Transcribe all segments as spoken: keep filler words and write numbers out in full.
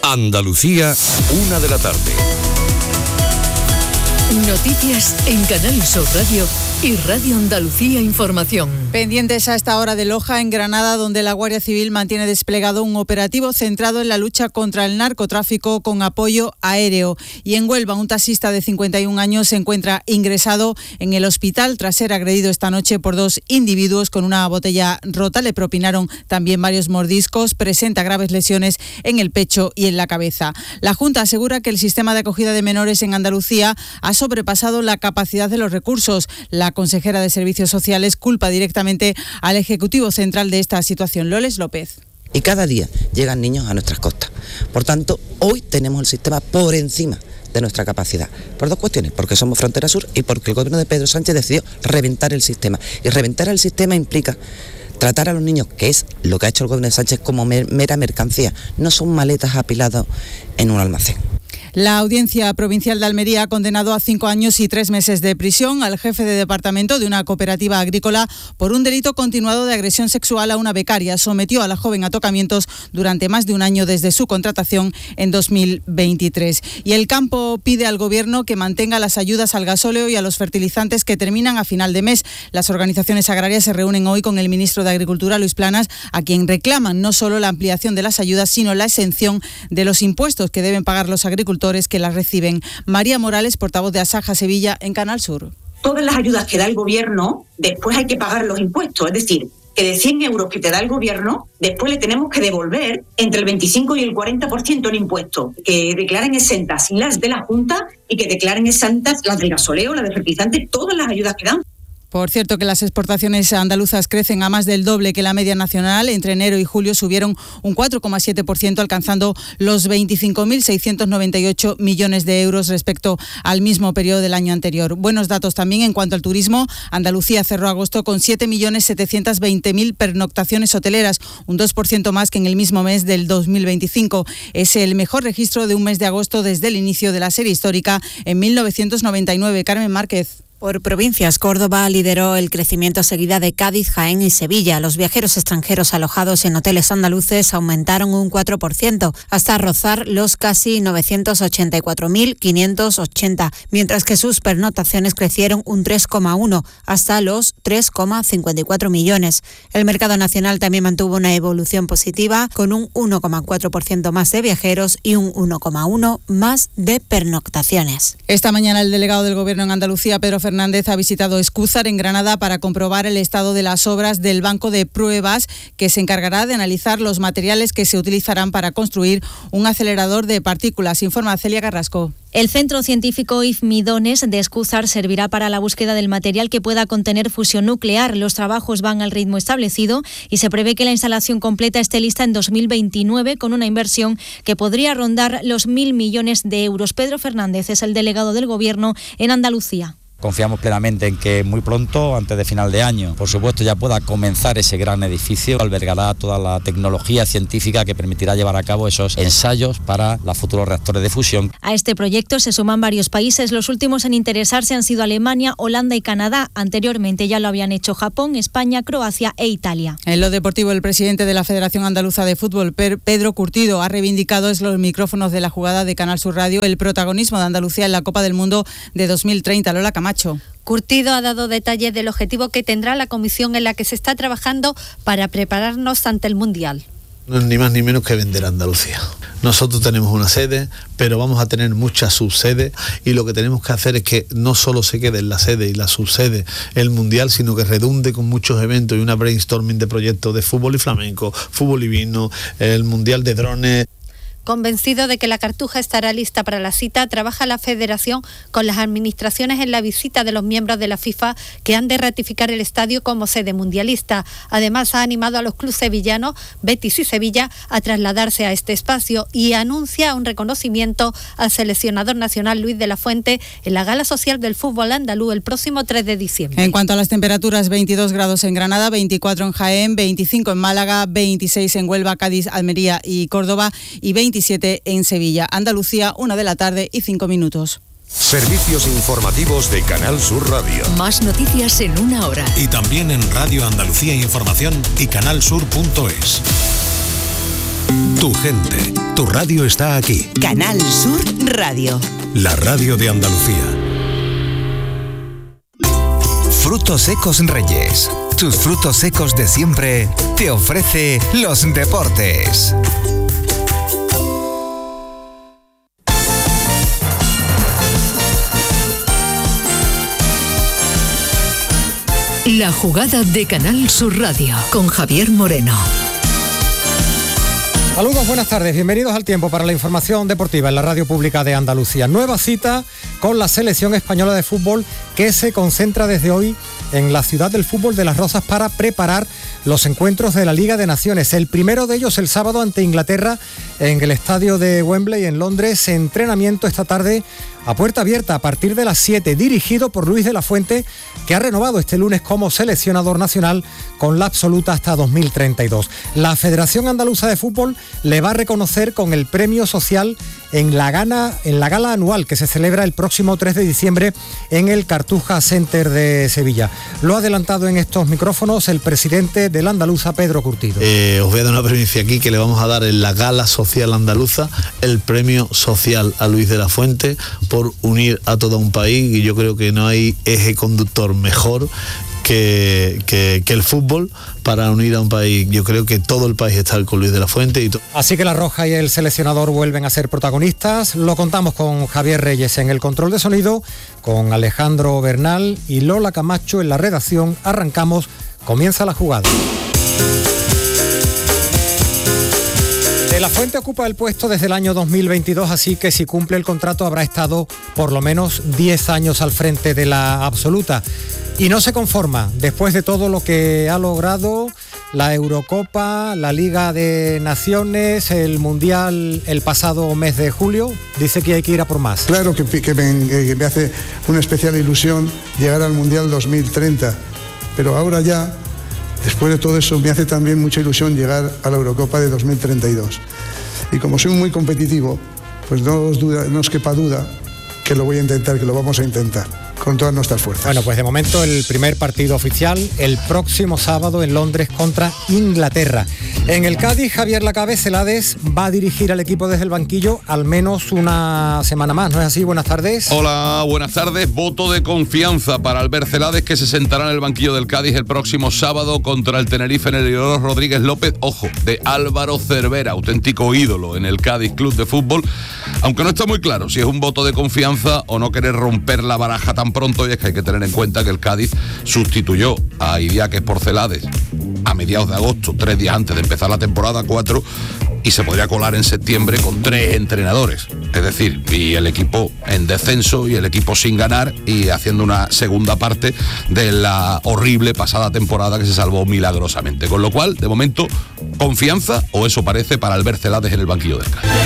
Andalucía, una de la tarde. Noticias en Canal Sur Radio y Radio Andalucía Información. Pendientes a esta hora de Loja, en Granada, donde la Guardia Civil mantiene desplegado un operativo centrado en la lucha contra el narcotráfico con apoyo aéreo. Y en Huelva, un taxista de cincuenta y un años se encuentra ingresado en el hospital tras ser agredido esta noche por dos individuos con una botella rota. Le propinaron también varios mordiscos. Presenta graves lesiones en el pecho y en la cabeza. La Junta asegura que el sistema de acogida de menores en Andalucía ha sobrepasado la capacidad de los recursos. La consejera de Servicios Sociales culpa directamente al Ejecutivo Central de esta situación. Loles López. Y cada día llegan niños a nuestras costas. Por tanto, hoy tenemos el sistema por encima de nuestra capacidad. Por dos cuestiones, porque somos frontera sur y porque el gobierno de Pedro Sánchez decidió reventar el sistema. Y reventar el sistema implica tratar a los niños, que es lo que ha hecho el gobierno de Sánchez, como mera mercancía. No son maletas apiladas en un almacén. La Audiencia Provincial de Almería ha condenado a cinco años y tres meses de prisión al jefe de departamento de una cooperativa agrícola por un delito continuado de agresión sexual a una becaria. Sometió a la joven a tocamientos durante más de un año desde su contratación en dos mil veintitrés. Y el campo pide al Gobierno que mantenga las ayudas al gasóleo y a los fertilizantes que terminan a final de mes. Las organizaciones agrarias se reúnen hoy con el ministro de Agricultura, Luis Planas, a quien reclaman no solo la ampliación de las ayudas, sino la exención de los impuestos que deben pagar los agricultores que las reciben. María Morales, portavoz de Asaja Sevilla en Canal Sur. Todas las ayudas que da el gobierno, después hay que pagar los impuestos, es decir, que de cien euros que te da el gobierno, después le tenemos que devolver entre el veinticinco y el cuarenta por ciento en impuestos, que declaren exentas las de la Junta y que declaren exentas las del gasoleo, las de fertilizantes, todas las ayudas que dan. Por cierto, que las exportaciones andaluzas crecen a más del doble que la media nacional. Entre enero y julio subieron un cuatro coma siete por ciento, alcanzando los veinticinco mil seiscientos noventa y ocho millones de euros respecto al mismo periodo del año anterior. Buenos datos también en cuanto al turismo. Andalucía cerró agosto con siete millones setecientos veinte mil pernoctaciones hoteleras, un dos por ciento más que en el mismo mes del dos mil veinticinco. Es el mejor registro de un mes de agosto desde el inicio de la serie histórica en mil novecientos noventa y nueve. Carmen Márquez. Por provincias, Córdoba lideró el crecimiento seguida de Cádiz, Jaén y Sevilla. Los viajeros extranjeros alojados en hoteles andaluces aumentaron un cuatro por ciento, hasta rozar los casi novecientos ochenta y cuatro mil quinientos ochenta, mientras que sus pernoctaciones crecieron un tres coma uno, hasta los tres coma cincuenta y cuatro millones. El mercado nacional también mantuvo una evolución positiva, con un uno coma cuatro por ciento más de viajeros y un uno coma uno por ciento más de pernoctaciones. Esta mañana el delegado del Gobierno en Andalucía, Pedro Fernández, ha visitado Escúzar en Granada para comprobar el estado de las obras del banco de pruebas que se encargará de analizar los materiales que se utilizarán para construir un acelerador de partículas. Informa Celia Carrasco. El Centro Científico I F Midones de Escúzar servirá para la búsqueda del material que pueda contener fusión nuclear. Los trabajos van al ritmo establecido y se prevé que la instalación completa esté lista en dos mil veintinueve, con una inversión que podría rondar los mil millones de euros. Pedro Fernández es el delegado del Gobierno en Andalucía. Confiamos plenamente en que muy pronto, antes de final de año, por supuesto, ya pueda comenzar ese gran edificio. Albergará toda la tecnología científica que permitirá llevar a cabo esos ensayos para los futuros reactores de fusión. A este proyecto se suman varios países. Los últimos en interesarse han sido Alemania, Holanda y Canadá. Anteriormente ya lo habían hecho Japón, España, Croacia e Italia. En lo deportivo, el presidente de la Federación Andaluza de Fútbol, Pedro Curtido, ha reivindicado en los micrófonos de la jugada de Canal Sur Radio el protagonismo de Andalucía en la Copa del Mundo de dos mil treinta. Lola Camacho. Curtido ha dado detalles del objetivo que tendrá la comisión en la que se está trabajando para prepararnos ante el Mundial. No es ni más ni menos que vender a Andalucía. Nosotros tenemos una sede, pero vamos a tener muchas subsedes y lo que tenemos que hacer es que no solo se quede en la sede y la subsede el Mundial, sino que redunde con muchos eventos y una brainstorming de proyectos de fútbol y flamenco, fútbol y vino, el Mundial de drones. Convencido de que la Cartuja estará lista para la cita, trabaja la Federación con las administraciones en la visita de los miembros de la FIFA que han de ratificar el estadio como sede mundialista. Además, ha animado a los clubes sevillanos, Betis y Sevilla, a trasladarse a este espacio y anuncia un reconocimiento al seleccionador nacional Luis de la Fuente en la Gala Social del Fútbol Andaluz el próximo tres de diciembre. En cuanto a las temperaturas, veintidós grados en Granada, veinticuatro en Jaén, veinticinco en Málaga, veintiséis en Huelva, Cádiz, Almería y Córdoba y veintisiete en Sevilla. Andalucía, una de la tarde y cinco minutos. Servicios informativos de Canal Sur Radio. Más noticias en una hora. Y también en Radio Andalucía Información y canal sur punto es. Tu gente, tu radio está aquí. Canal Sur Radio. La radio de Andalucía. Frutos Secos Reyes. Tus frutos secos de siempre te ofrece los deportes. La jugada de Canal Sur Radio con Javier Moreno. Saludos, buenas tardes, bienvenidos al tiempo para la información deportiva en la radio pública de Andalucía. Nueva cita con la selección española de fútbol que se concentra desde hoy en la ciudad del fútbol de Las Rozas para preparar los encuentros de la Liga de Naciones. El primero de ellos el sábado ante Inglaterra en el estadio de Wembley en Londres. Entrenamiento esta tarde a puerta abierta a partir de las siete, dirigido por Luis de la Fuente, que ha renovado este lunes como seleccionador nacional con la absoluta hasta dos mil treinta y dos. La Federación Andaluza de Fútbol le va a reconocer con el premio social en la, gana, en la gala anual que se celebra el próximo tres de diciembre en el Cartuja Center de Sevilla. Lo ha adelantado en estos micrófonos el presidente de la Andaluza, Pedro Curtido. Eh, os voy a dar una primicia aquí que le vamos a dar en la gala social andaluza el premio social a Luis de la Fuente por unir a todo un país, y yo creo que no hay eje conductor mejor Que, que, que el fútbol para unir a un país. Yo creo que todo el país está con Luis de la Fuente. Y to- Así que la Roja y el seleccionador vuelven a ser protagonistas. Lo contamos con Javier Reyes en el control de sonido, con Alejandro Bernal y Lola Camacho en la redacción. Arrancamos, comienza la jugada. De la Fuente ocupa el puesto desde el año dos mil veintidós, así que si cumple el contrato habrá estado por lo menos diez años al frente de la absoluta. Y no se conforma, después de todo lo que ha logrado, la Eurocopa, la Liga de Naciones, el Mundial el pasado mes de julio, dice que hay que ir a por más. Claro que, que, me, que me hace una especial ilusión llegar al Mundial dos mil treinta, pero ahora ya, después de todo eso, me hace también mucha ilusión llegar a la Eurocopa de dos mil treinta y dos. Y como soy muy competitivo, pues no os, duda, no os quepa duda que lo voy a intentar, que lo vamos a intentar, con todas nuestras fuerzas. Bueno, pues de momento el primer partido oficial el próximo sábado en Londres contra Inglaterra. En el Cádiz, Javier Lacabe Celades va a dirigir al equipo desde el banquillo al menos una semana más, ¿no es así? Buenas tardes. Hola, buenas tardes. Voto de confianza para Albert Celades, que se sentará en el banquillo del Cádiz el próximo sábado contra el Tenerife en el Heliodoro Rodríguez López. Ojo, de Álvaro Cervera, auténtico ídolo en el Cádiz Club de Fútbol, aunque no está muy claro si es un voto de confianza o no querer romper la baraja tan pronto. Y es que hay que tener en cuenta que el Cádiz sustituyó a Idiáquez por Celades a mediados de agosto, tres días antes de empezar la temporada, cuatro, y se podría colar en septiembre con tres entrenadores. Es decir, y el equipo en descenso y el equipo sin ganar y haciendo una segunda parte de la horrible pasada temporada que se salvó milagrosamente. Con lo cual, de momento, confianza, o eso parece, para Albert Celades en el banquillo del Cádiz.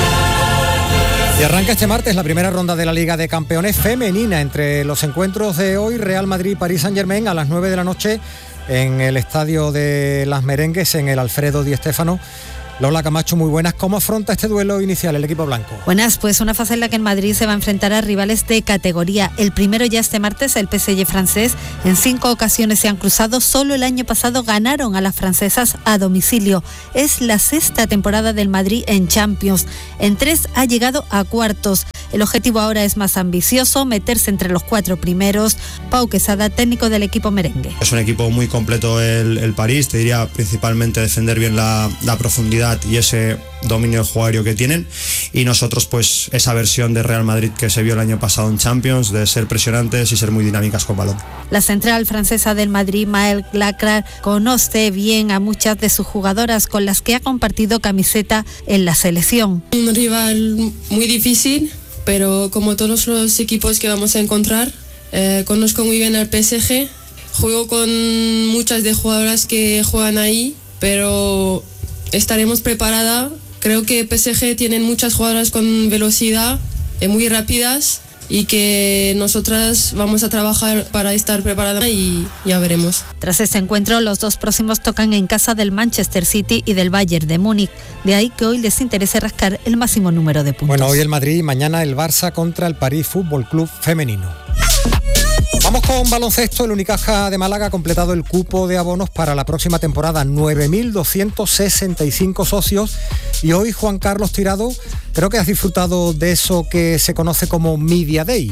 Y arranca este martes la primera ronda de la Liga de Campeones femenina. Entre los encuentros de hoy, Real Madrid y Paris Saint-Germain a las nueve de la noche en el estadio de Las Merengues, en el Alfredo Di Stéfano. Lola Camacho, muy buenas. ¿Cómo afronta este duelo inicial el equipo blanco? Buenas, pues una fase en la que en Madrid se va a enfrentar a rivales de categoría. El primero ya este martes, el P S G francés. En cinco ocasiones se han cruzado. Solo el año pasado ganaron a las francesas a domicilio. Es la sexta temporada del Madrid en Champions. En tres ha llegado a cuartos. El objetivo ahora es más ambicioso, meterse entre los cuatro primeros. Pau Quesada, técnico del equipo merengue. Es un equipo muy completo el, el París. Te diría principalmente defender bien la, la profundidad y ese dominio del jugario que tienen, y nosotros pues esa versión de Real Madrid que se vio el año pasado en Champions, de ser presionantes y ser muy dinámicas con balón. La central francesa del Madrid, Maëlle Lacrar, conoce bien a muchas de sus jugadoras con las que ha compartido camiseta en la selección. Un rival muy difícil, pero como todos los equipos que vamos a encontrar, eh, conozco muy bien al P S G, juego con muchas de jugadoras que juegan ahí, pero estaremos preparadas. Creo que P S G tienen muchas jugadoras con velocidad, eh, muy rápidas, y que nosotras vamos a trabajar para estar preparadas y ya veremos. Tras este encuentro, los dos próximos tocan en casa del Manchester City y del Bayern de Múnich. De ahí que hoy les interese rascar el máximo número de puntos. Bueno, hoy el Madrid y mañana el Barça contra el París Fútbol Club femenino. Vamos Vamos con baloncesto. El Unicaja de Málaga ha completado el cupo de abonos para la próxima temporada, nueve mil doscientos sesenta y cinco socios. Y hoy, Juan Carlos Tirado, creo que has disfrutado de eso que se conoce como Media Day.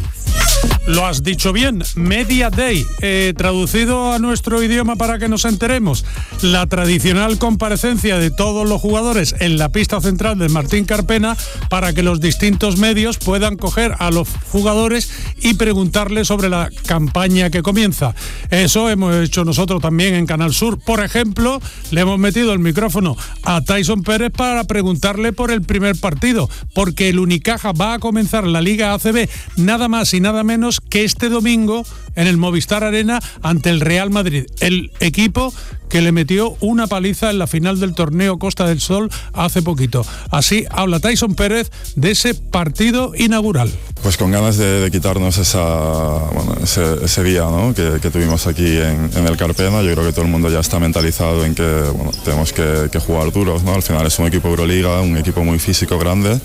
Lo has dicho bien, Media Day, eh, traducido a nuestro idioma para que nos enteremos, la tradicional comparecencia de todos los jugadores en la pista central del Martín Carpena para que los distintos medios puedan coger a los jugadores y preguntarles sobre la campaña que comienza. Eso hemos hecho nosotros también en Canal Sur. Por ejemplo, le hemos metido el micrófono a Tyson Pérez para preguntarle por el primer partido, porque el Unicaja va a comenzar la Liga A C B nada más y nada menos que este domingo en el Movistar Arena ante el Real Madrid, el equipo que le metió una paliza en la final del torneo Costa del Sol hace poquito. Así habla Tyson Pérez de ese partido inaugural. Pues con ganas de, de quitarnos esa, bueno, ese, ese día, ¿no? que, que tuvimos aquí en, en el Carpena. Yo creo que todo el mundo ya está mentalizado en que bueno, tenemos que, que jugar duros, ¿no? Al final es un equipo Euroliga, un equipo muy físico, grande,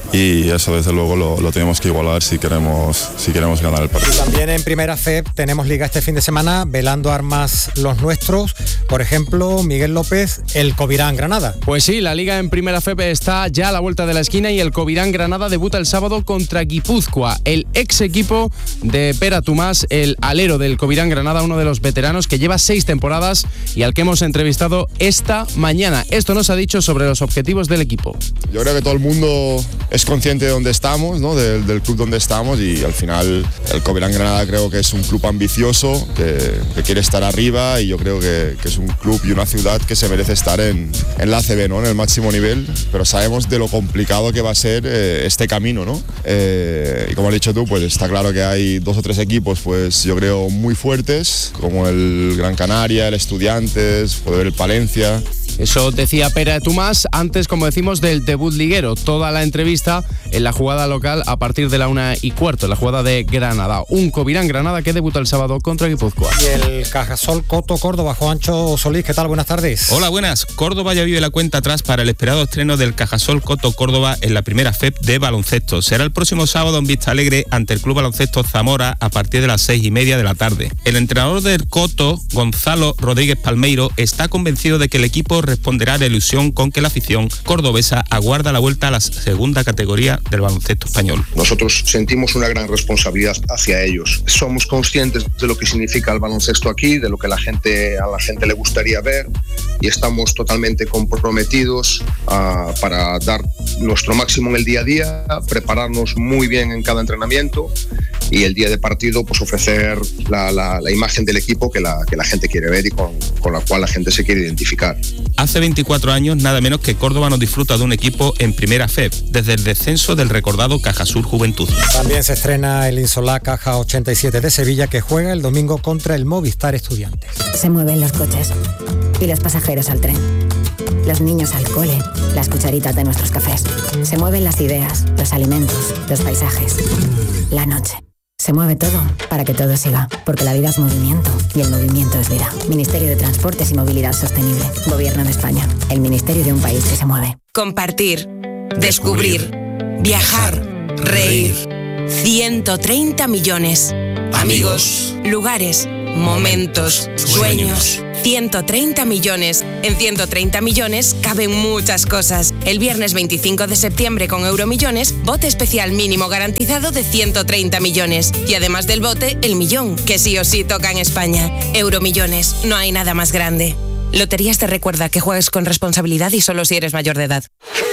y eso desde luego lo, lo tenemos que igualar si queremos, si queremos ganar el partido. También en Primera F E P tenemos liga este fin de semana, velando armas los nuestros. Por ejemplo, Miguel López, el Covirán Granada. Pues sí, la liga en Primera F E P está ya a la vuelta de la esquina y el Covirán Granada debuta el sábado contra Guipúzcoa. El ex equipo de Pera Tomás, el alero del Covirán Granada, uno de los veteranos que lleva seis temporadas y al que hemos entrevistado esta mañana. Esto nos ha dicho sobre los objetivos del equipo. Yo creo que todo el mundo es consciente de dónde estamos, ¿no? del, del club donde estamos, y al final el Covirán Granada creo que es un club ambicioso, que, que quiere estar arriba, y yo creo que, que es un club y una ciudad que se merece estar en, en la A C B, ¿no? En el máximo nivel, pero sabemos de lo complicado que va a ser eh, este camino, ¿no? Eh, y como has dicho tú, pues está claro que hay dos o tres equipos, pues yo creo muy fuertes, como el Gran Canaria, el Estudiantes, puede ver el Palencia. Eso decía Pera Tomás antes, como decimos, del debut liguero. Toda la entrevista en la jugada local a partir de la una y cuarto, en la jugada de Granada. Un Covirán Granada que debuta el sábado contra Guipúzcoa. Y el Cajasol Coto Córdoba. Juancho Solís, ¿qué tal? Buenas tardes. Hola, buenas. Córdoba ya vive la cuenta atrás para el esperado estreno del Cajasol Coto Córdoba en la Primera F E P de baloncesto. Será el próximo sábado en Vista Alegre ante el Club Baloncesto Zamora a partir de las seis y media de la tarde. El entrenador del Coto, Gonzalo Rodríguez Palmeiro, está convencido de que el equipo responderá a la ilusión con que la afición cordobesa aguarda la vuelta a la segunda categoría del baloncesto español. Nosotros sentimos una gran responsabilidad hacia ellos. Somos conscientes de lo que significa el baloncesto aquí, de lo que la gente, a la gente le gustaría ver, y estamos totalmente comprometidos uh, para dar nuestro máximo en el día a día, prepararnos muy bien en cada entrenamiento y el día de partido pues ofrecer la, la, la imagen del equipo que la, que la gente quiere ver y con, con la cual la gente se quiere identificar. Hace veinticuatro años, nada menos que Córdoba no disfruta de un equipo en Primera F E P, desde el descenso del recordado Cajasur Juventud. También se estrena el Insolá Caja ochenta y siete de Sevilla, que juega el domingo contra el Movistar Estudiantes. Se mueven los coches y los pasajeros al tren, los niños al cole, las cucharitas de nuestros cafés. Se mueven las ideas, los alimentos, los paisajes, la noche. Se mueve todo para que todo siga, porque la vida es movimiento y el movimiento es vida. Ministerio de Transportes y Movilidad Sostenible. Gobierno de España. El ministerio de un país que se mueve. Compartir, descubrir, viajar, reír. ciento treinta millones. Amigos, lugares, momentos, sueños. ciento treinta millones. En ciento treinta millones caben muchas cosas. El viernes veinticinco de septiembre con Euromillones, bote especial mínimo garantizado de ciento treinta millones. Y además del bote, el millón, que sí o sí toca en España. Euromillones, no hay nada más grande. Loterías te recuerda que juegues con responsabilidad y solo si eres mayor de edad.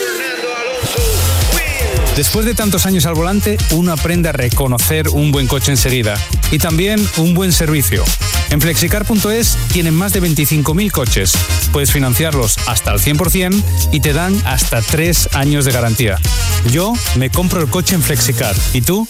Después de tantos años al volante, uno aprende a reconocer un buen coche enseguida y también un buen servicio. En flexicar punto es tienen más de veinticinco mil coches. Puedes financiarlos hasta el cien por ciento y te dan hasta tres años de garantía. Yo me compro el coche en Flexicar. ¿Y tú?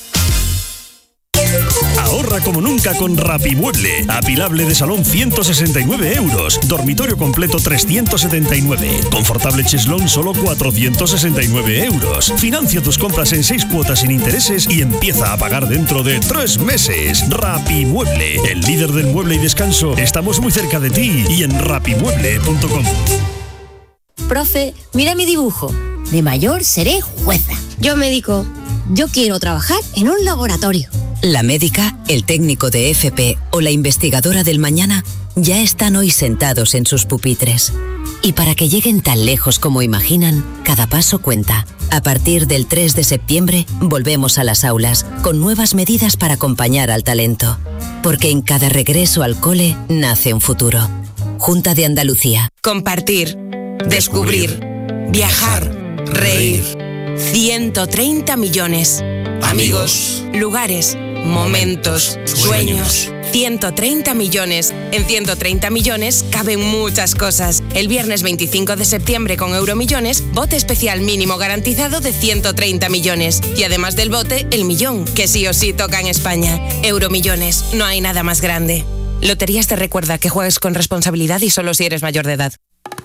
Ahorra como nunca con Rapimueble. Apilable de salón ciento sesenta y nueve euros. Dormitorio completo trescientos setenta y nueve. Confortable cheslón solo cuatrocientos sesenta y nueve euros. Financia tus compras en seis cuotas sin intereses y empieza a pagar dentro de tres meses. Rapimueble, el líder del mueble y descanso. Estamos muy cerca de ti y en rapimueble punto com. Profe, mira mi dibujo. De mayor seré jueza. Yo médico. Yo quiero trabajar en un laboratorio. La médica, el técnico de F P o la investigadora del mañana ya están hoy sentados en sus pupitres. Y para que lleguen tan lejos como imaginan, cada paso cuenta. A partir del tres de septiembre, volvemos a las aulas, con nuevas medidas para acompañar al talento. Porque en cada regreso al cole nace un futuro. Junta de Andalucía. Compartir, descubrir, viajar, reír. ciento treinta millones. Amigos, lugares, momentos, sueños. ciento treinta millones. En ciento treinta millones caben muchas cosas. El viernes veinticinco de septiembre con Euromillones, bote especial mínimo garantizado de ciento treinta millones. Y además del bote, el millón, que sí o sí toca en España. Euromillones, no hay nada más grande. Loterías te recuerda que juegues con responsabilidad y solo si eres mayor de edad.